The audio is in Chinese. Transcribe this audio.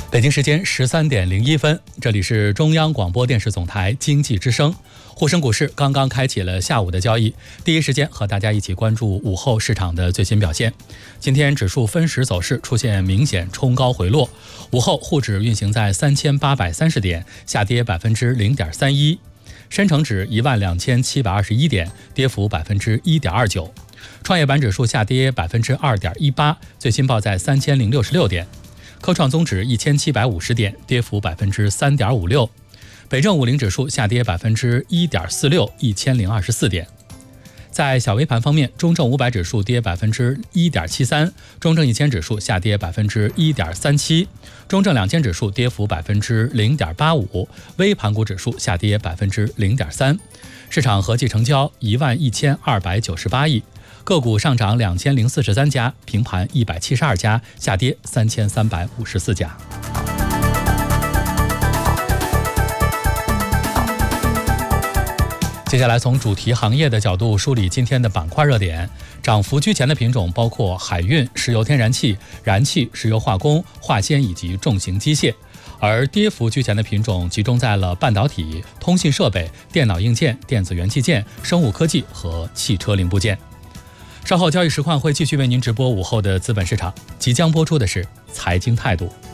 北京时间13:01，这里是中央广播电视总台经济之声。沪深股市刚刚开启了下午的交易，第一时间和大家一起关注午后市场的最新表现。今天指数分时走势出现明显冲高回落，午后沪指运行在3830点，下跌0.31%；深成指12721点，跌幅1.29%；创业板指数下跌2.18%，最新报在3066点。科创综指1750点，跌幅3.56%；北证50指数下跌1.46%，1024点。在小微盘方面，中证500指数跌1.73%，中证1000指数下跌1.37%，中证2000指数跌幅0.85%，微盘股指数下跌0.3%。市场合计成交11298亿。个股上涨2043家，平盘172家，下跌3354家。接下来从主题行业的角度梳理今天的板块热点。涨幅居前的品种包括海运、石油天然气、燃气、石油化工、化纤以及重型机械，而跌幅居前的品种集中在了半导体、通信设备、电脑硬件、电子元器件、生物科技和汽车零部件。稍后交易实况会继续为您直播午后的资本市场，即将播出的是财经态度。